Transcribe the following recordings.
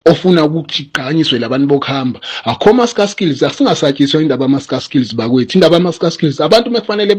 ofuna ukuthi igqanyiswe labantu bokuhamba akho maska skills asingasatshiswa indaba amaska skills bakwethu indaba amaska skills abantu mekufanele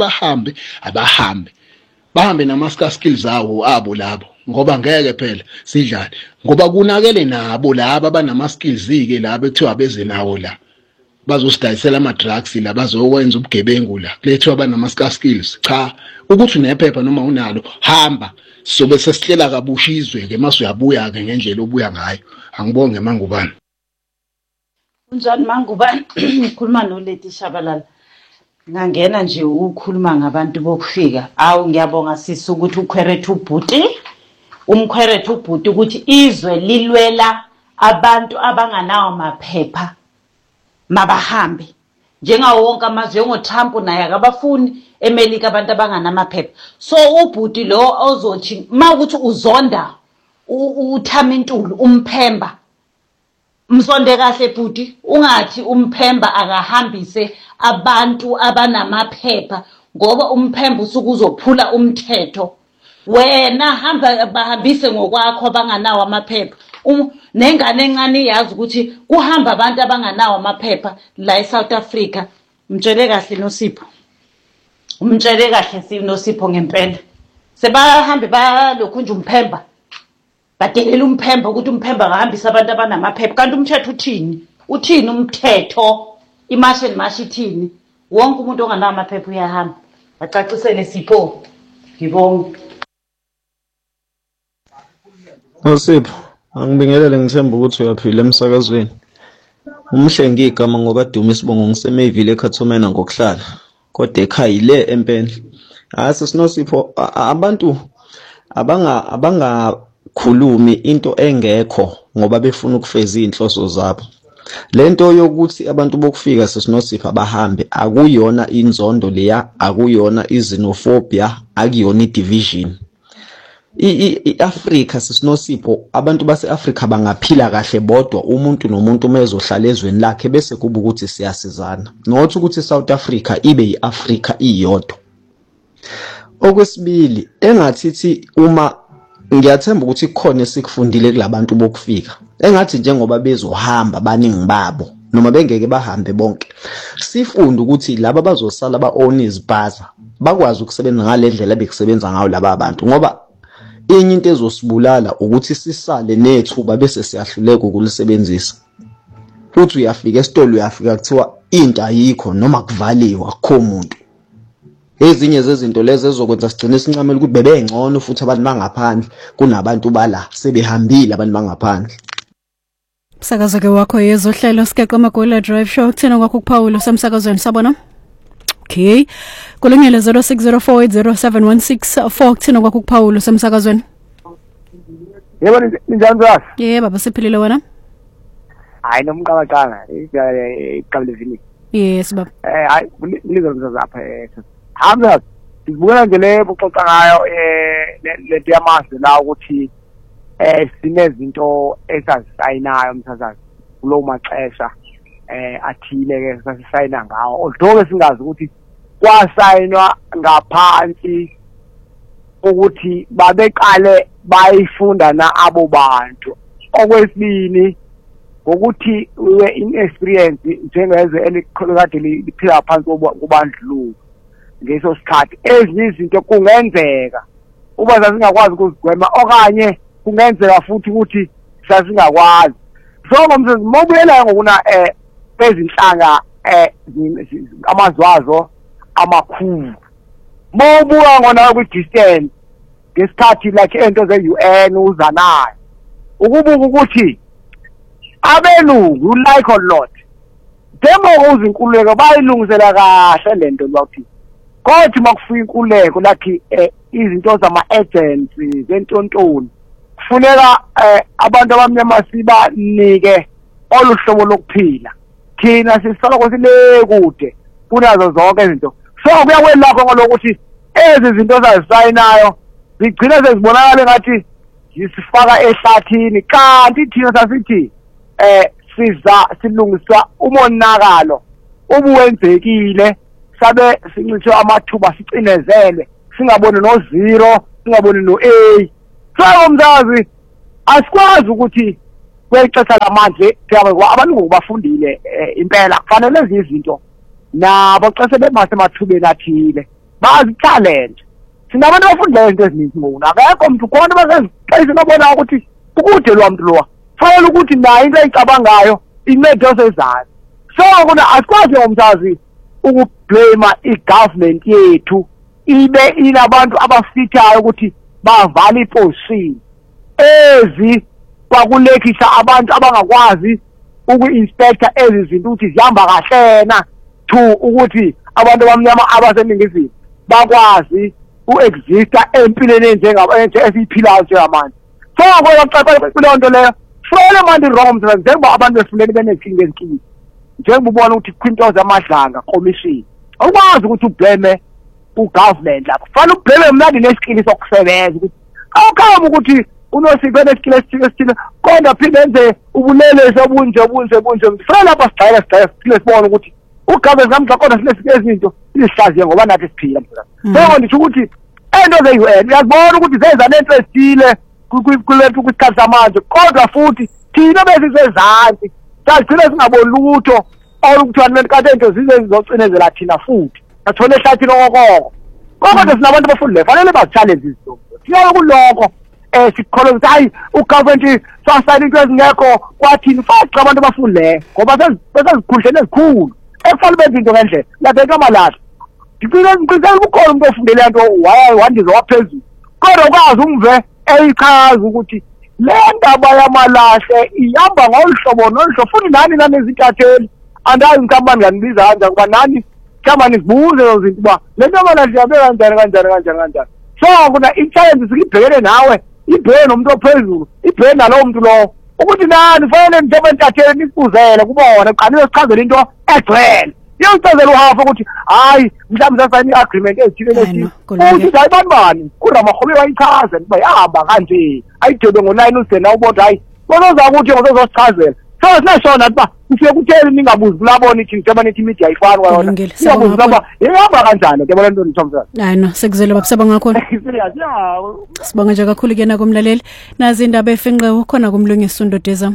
bahambe namaska skills abo labo ngoba ngeke phela sidlale ngoba kunakele nabo laba abanama skills ke laba ekuthiwa beze nawo la bazosidayisela ama drugs la bazokwenza ubugebengu la kulethiwa banamaska skills cha ukuthi unephepha noma unalo hamba sobe sesihlela kabusha izwe ke mase uyabuya ke ngendlela obuya ngayo angibonge Mangubane Unjani Mangubane ngikhuluma noLeti Shabalala ngangena nje ukukhuluma ngabantu bokufika awu ngiyabonga sisi ukuthi ukhwerethu ubhuti umkhwerethu ubhuti ukuthi izwe lilwela abantu abanganawo maphepha mabahambe njengawo wonke amazwe ngoTrump naye akabafuni eMelika abantu abanganamaphepha so ubhuti lo ozothi mawukuthi uzonda uThamintulu umphemba msonde kahle bhuti ungathi umphemba akahambise abantu abanamaphepha ngoba umphemba usuku uzophula umthetho wena hamba bahambise ngokwakho abanganawo amaphepha nengane encane iyazi ukuthi kuhamba abantu abanganawo amaphepha la eSouth Africa mtshele kahle noSipho umtshele kahle noSipho ngempela sebahambe balokhu nje umphemba badelela umphemba ukuthi umphemba akahambisa abantu abanamaphepha kanti umthetho uthini umthetho imarshal marsh ithini wonke umuntu onganawo amaphepha uyahamba bacacisele Sipho ngibonge Sipho angibingelele ngithemba ukuthi uyaphila emsakazweni umhle ngigama ngoba Duma Isibongo ngisemevile eKhathomena ngokuhlala kodwa ekhaya ile empela sinosipho abantu abangakhulumi into engekho ngoba befuna ukufeza inhloso zabo lento yokuthi abantu bokufika sinosipho abahambe akuyona inzondo leya akuyona izinophobia akuyona idivision iAfrica sinosipho abantu baseAfrica bangaphila kahle bodwa umuntu nomuntu mezohlala ezweni lakhe bese kuba ukuthi siyasizana nothi ukuthi South Africa ibe yiAfrica iyodwa okwesibili engathithi uma ngiyathemba ukuthi kukhona esikufundile kulabantu bokufika engathi njengoba bezohamba baningi babo noma bengeke bahambe bonke sifunde ukuthi laba bazosala ba-own izibhaza bakwazi ukusebenza ngalendlela bekusebenza ngayo laba abantu ngoba enye into ezosibulala ukuthi sisale nethuba bese siyahluleka ukulisebenzisa futhi uyafika esitolo uyafika kuthiwa into ayikho noma kuvaliwe akukho umuntu ezinye zezinto lezi ezokwenza sigcine sincamela ukuthi bebengcono futhi abantu bangaphandle kunabantu bala sebehambile abantu bangaphandle Sakazo ke wakho yezohlelo sikeqa amagola drive show kuthena kwakho kuPaulo samsakazweni sabona Okay kulungile 0604807164 kuthena kwakho kuPaulo samsakazweni Yebo njani baba baba siphilile wena Hayi nomqabaqanga iqabule vini Yes baba hayi ngizozama apha Hamza sibukela nje le buxoxa ngayo lento yamazwe la ukuthi sinezinto esazisayinayo umthathazi kulo maxesha athile ke sasisayina ngawo although singazi ukuthi kwasayinwa ngaphansi ukuthi babeqale bayifunda na abo bantu okwesibini ngokuthi we inexperience njengezwe elikholokade liphila phansi kubandlululo ngeso sikhathi ezinye izinto kungenzeka uba sasingakwazi ukuzigwema okanye kungenzeka futhi ukuthi sasingakwazi so ngomsebenzi mobuyela ngokuna bezinhlanga amazwazo amakhulu mobuya ngona ku distance ngesikhathi like into ze-UN uzanayo ukubuka ukuthi abelungu like a lot demo uzinkululeko bayilungisela kahle lento bathi kodwa makufika inkululeko lakhi izinto zama-agency zentontoni kufuneka abantu abamnyama sibanike oluhlobo lokuphila thina sisoloko sile kude kunazo zonke izinto so kuya kwelakho ngalokuthi ezi zinto zazisayinayo zigcina sezibonakala ngathi zisifaka ehlathini kanti thina sasithi silungiswa umonakalo ubuwenzekile sabe sincithe amathuba sicinezele singaboni no0 singaboni no8 so umzazi asikwazi ukuthi kwexesha lamanje ngoba abantu bafundile impela kufanele lezi izinto nabo xa sebemathubeni athile bazi talent. Sinabantu abafundileyo into ezininzi ngoku akekho umuntu khona basezixesha babona ukuthi ukude lo muntu lowa fanele ukuthi nayo into ayicabangayo incede osezantsi. So kuna asikwazi ngomsazi ukublame i-government yethu ibe inabantu abafithayo ukuthi bavala iposition ezi kwakulekisa abantu abangakwazi uku-inspector ezi zinto ukuthi zihamba kahle na to ukuthi abantu abamnyama abaseningizimu bakwazi u-exista empilweni esiyiphilayo njengamanje. So ngoba kuleyo nto leyo fanele manje wrong msebenzi njengoba abantu befunele benenkinga ezinkulu njengoba ubona ukuthi Quintos Amadlanga commission awukwazi ukuthi ublame u-government lapho fanele ublame mna ndinesikili sokusebenza ukuthi awukhamba ukuthi unosiphe nesikili esithile kodwa phinde enze ubulelesi obunje fanele lapha sigxile sibone ukuthi ugovernment namhla kodwa sinesike izinto sizihlaziye ngoba nathi siphila mhlawumbe. So ndisho ukuthi ento ze-UN uyazibona ukuthi zenza nento ezithile kwisikhathi samanje kodwa futhi thina besisezantsi sagcina singaboni lutho olukuthiwa kanti into zizocinezela thina futhi athole ehlathini okokoko kodwa sinabantu abafundileyo fanele bazi-challenge izinto siyeke kuloko sikholwa ukuthi hayi ugovernment sasayina into ezingekho kwathini faca abantu abafundileyo ngoba besezikhuhleni ezikhulu ekufanele benze into ngendlela latheka amalahla ngiqinisela ukukhona umuntu ofundele nto wandiza waphezulu kodwa ukwazi umve eyichaza ukuthi le ndaba yamalahle ihamba ngolu hlobo futhi nani nanezintatheli andazi inkampani nganibiza kanjani kuba nani mhlawumbe nizibuze ezo zinto uba le nto yamalahle yabe kanjani. So kuna i-challenge sikibhekene nawe ibheke nomuntu ophezulu ibheke nalowo muntu lowo ukuthi nani fanele njengoba ntatheli nikuzele kubona kuqanile sichazele into egcwele iyongicazela uhafa ukuthi hayi mhlawumbe sasayina i-agreement ezithile ukuthi hayi bani kuRamakgobe wayichaza ukuba yahamba kanje ayidebe ngo-9 uzena ubona hayi bonoza ukuthi ngozosichazela so sinashona ukuba kufike kutheni ningabuzi kulabona ithi njengoba nithi imedia ayifani kwayona niyabuzi ukuba ihamba kanjani ke bona nto nithomsa hayi no sekuzele babusaba ngakho sibonga nje kakhulu kena komlaleli nazi indaba efenqe ukhona kumlungu Sundo Deza.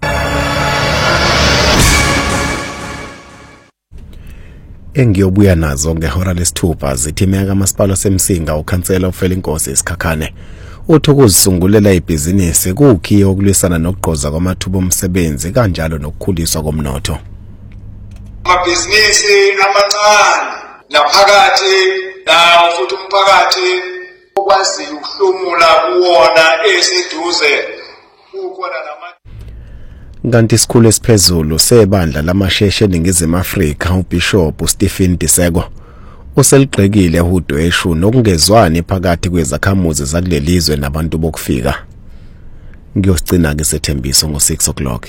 Engiyobuya nazo ngehora lesithupha zithimeka kamasipala semsinga ukhansela ufela inkosi esikhakhane uthi ukuzisungulela ibhizinisi kukhiye okulwisana nokugqoza kwamathuba omsebenzi kanjalo nokukhuliswa komnotho. Amabhizinisi amancane naphakathi nawo futhi umphakathi okwazi ukuhlomula kuwona eseduze ukona Nganti isikhulu esiphezulu sebandla lamasheshe eNingizimu Afrika uBishop Stephen Diseko useligqekile udweshu nokungezwani phakathi kwezakhamuzi zakulelizwe nabantu bokufika. Ngiyosicina ke sethembiso ngo6 o'clock.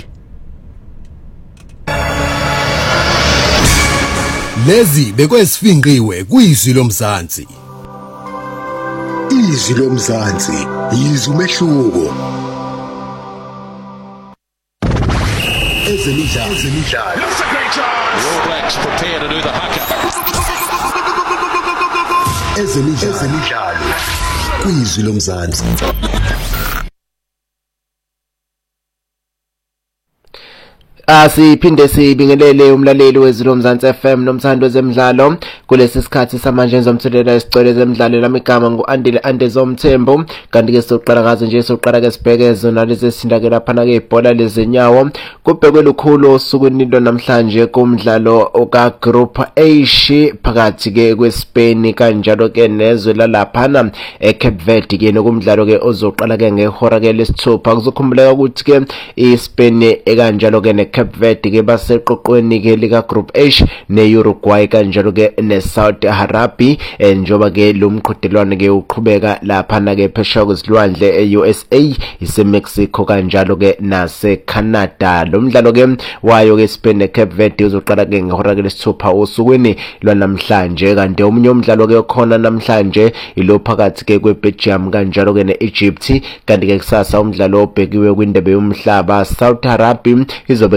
Lezi bekwesifinqiwe kuyizwi lomzansi. Izwi lomzansi yizwi umehluko. Ezemidlalo. That's a great chance. All Blacks prepare to do the haka. Ezemidlalo. Kuyizwi lomzansi. Siphinde sibingelele umlaleli wezilo Mzansi FM nomthando wezemidlalo kulesi sikhathi samanje ngizomthelela isicelo zemidlalo lamigama nguAndile Andezomthembu kanti ke soqala ngazo nje soqala ke sibhekezo nalezi sindake lapha na ke ibhola lezinyawo kubhekwe lukhulu osukwini lo namhlanje kumdlalo oka Group H phakathi ke kweSpain kanjalo ke nezwe lalaphana eCape Verde ke nokumdlalo ke ozoqala ke ngehora ke lesithupha kuzokhumbuleka ukuthi ke iSpain ekanjalo ke Cape Verde ke baseqoqweni ke lika Group H neUruguay kanjalo ke neSaudi Arabia njoba ke lo mqhudelwano ke uqhubeka lapha na ke phesheya kwezilwandle eUSA iseMexico kanjalo ke naseCanada. Lo mdlalo ke wayo ke Spain neCape Verde uzoqala ke ngehora ke lesithupha osukwini lwanamhlanje kanti omunye umdlalo ke khona namhlanje ilo phakathi ke kweBelgium kanjalo ke neEgypt kanti ke kusasa umdlalo obhekiwe kwindebe yomhlaba Saudi Arabia izobe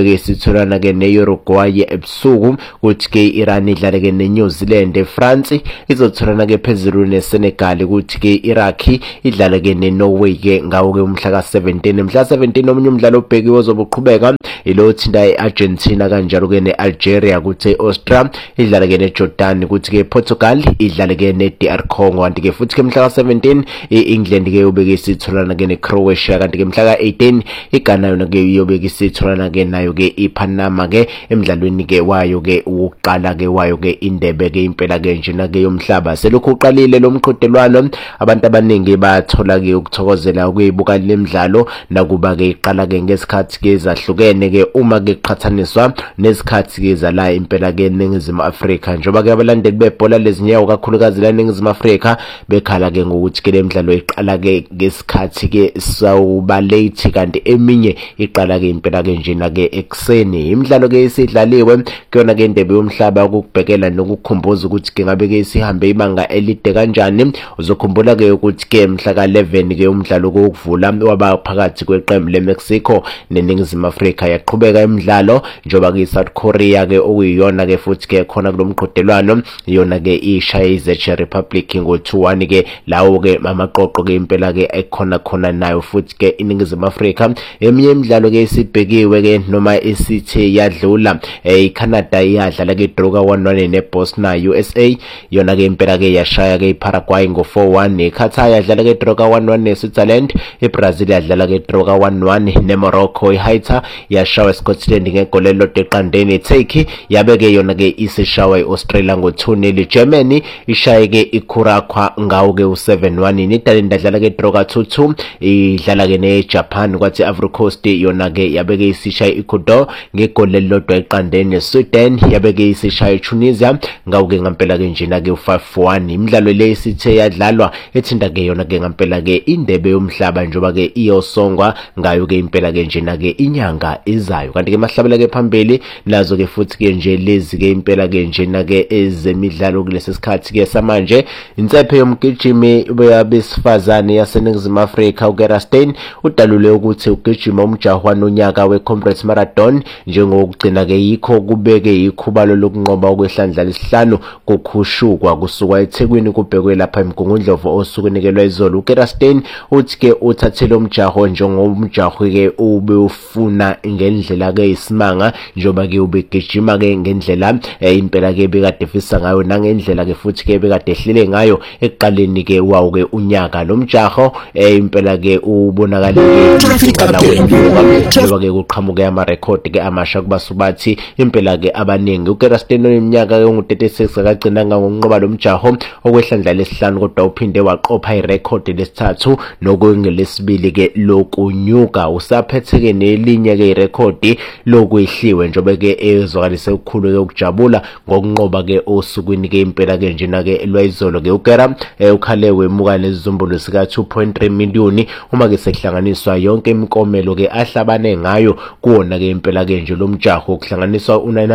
ke sitholana ke ne-Uruguay ebusuku, kuthi ke Iran idlale ke ne-New Zealand. France izotholana ke phezulu ne-Senegal, kuthi ke Iraq idlale ke ne-Norway ke ngawo ke umhla ka-17. Mhla 17 omunye umdlalo obhekiwe ozobuqhubeka ilo thinta e-Argentina kanjalo ke ne-Algeria, kuthi Austria idlale ke ne-Jordan, kuthi ke Portugal idlale ke ne-DR Congo. Kanti ke futhi ke mhla ka-17 i-England ke yobe ke sitholana ke ne-Croatia. Kanti ke mhla ka-18 iGhana yona ke yobe ke sitholana ke nayo ke iPanama ke emidlalweni ke wayo ke uqala ke wayo ke indebe ke impela ke njena ke yomhlaba. Selokhu uqalile lo mqhudelwano, abantu abaningi bathola ke ukuthokozela ukuyibuka le midlalo, nakuba ke iqala ke ngesikhathi ke zahlukene ke uma ke qhathaniswa nesikhathi ke zala impela ke eNingizimu Afrika. Njoba ke abalandeli bebhola lezinyawo kakhulukazi la eNingizimu Afrika bekhala ke ngokuthi ke le midlalo iqala ke ngesikhathi ke sawuba late, kanti eminye iqala ke impela ke njena ke ekseni. Imidlalo ke isidlaliwe kuyona ke indebe yomhlaba ukubhekela nokukhumbuza ukuthi ke ngabe ke sihambe ibanga elide kanjani. Uzokhumbula ke ukuthi ke mhla ka-11 ke umdlalo kokuvula waba phakathi kweqembu leMexico neNingizimu Afrika. Yaqhubeka imidlalo njoba ke South Korea ke okuyiyona ke futhi ke khona kulomqhudelwano yona ke ishaye iZech Republic ngo-2-1 ke lawo ke amaqoqo ke impela ke ekhona nayo futhi ke iNingizimu Afrika. Eminye imidlalo ke isibhekiwe ke noma esithe yadlula, iCanada iyadlala ke draw ka-1-1 neBosnia. USA yona ke impela ke yashaya ke iParaguay ngo-4-1. iQatar yadlala ke draw ka-1-1 neSwitzerland. iBrazil yadlala ke draw ka-1-1 neMorocco. iHaiti yashawa eScotland ngegoli elilodwa eqandeni. iTurkey yabe ke yona ke isishawa iAustralia ngo-2-0. Germany ishaye ke iCuracao ngawo ke u-7-1. Netherlands yadlala ke draw ka-2-2 idlala ke neJapan, kwathi iVivory Coast yona ke yabe ke isishaye iEcuador ngegoli elilodwa eqandeni. Sweden yabe ke isishaye iTunisia ngawo ke ngampela ke njena ke u-5-1. Imidlalo le isithe yadlalwa ethinta ke yona ke ngampela ke indebe yomhlaba njoba ke iyosongwa ngayo ke impela ke njena ke inyanga ezayo. Kanti ke mahlabela ke phambili nazo ke futhi ke nje lezi ke impela ke njena ke ezemidlalo kulesi sikhathi ke samanje. Insephe yomgijimi wabesifazane yaseNingizimu Afrika uGera Steyn udalule ukuthi ugijima umjaho wanonyaka weComrades Marathon njengokugcina ke yikho kubeke ikhubalo lokunqoba okwehlandla lesihlanu kokhushukwa kusuka eThekwini kubhekwe lapha eMgungundlovu osukunikelwa izolo. uGera Steyn uthi ke uthathele umjaho njengomjaho ke ubefuna ngendlela ke isimanga njoba ke ubegijima ke ngendlela impela ke bekade efisa ngayo nangendlela ke futhi ke bekade ehlile ngayo ekuqaleni ke wawo ke unyaka. Lo mjaho impela ke ubonakala ke iqala wenyuka njoba ke kuqhamuke amarekhodi ke amasha kubasubathi impela ke abaningi. uGera Steyn oneminyaka ke ngu-36 akagcina ngonqoba lo mjaho okwehlandla lesihlanu, kodwa uphinde waqopha irekhodi lesithathu nokungelesibili ke lokunyuka. Usaphethe ke nelinye ke irekhodi lokwehliwe njoba ke ezwakalise ukukhulu ke ukujabula ngokunqoba ke osukwini ke impela ke njena ke lwayizolo ke. uGera ukhale wemuka lezizumbulu sika 2.3 million uma ke sekuhlanganiswa yonke imikomelo ke ahlabane ngayo kuona ke impela ke nje lo mjaho okuhlanganiswa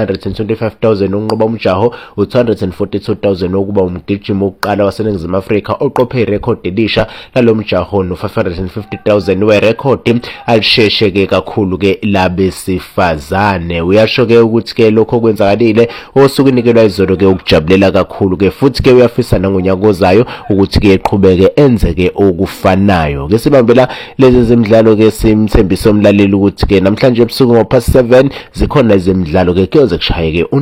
u925,000 unqoba umjaho, u242,000 ukuba umgijimi oqala waseNingizimu Afrika oqophe irekhodi elisha lalo mjaho, no550,000 werekhodi alisheshe ke kakhulu ke labesifazane. Uyasho ke ukuthi ke lokho kwenzakalile osukunikelwa izolo ke ukujabulela kakhulu ke futhi ke uyafisa nangonyaka ozayo ukuthi ke eqhubeke enze ke okufanayo. Ke sibambela lezi zemidlalo ke simthembiso umlaleli ukuthi ke namhlanje ebusuku ngo-7 zikhona izemidlalo ke kuyoze kushaye ke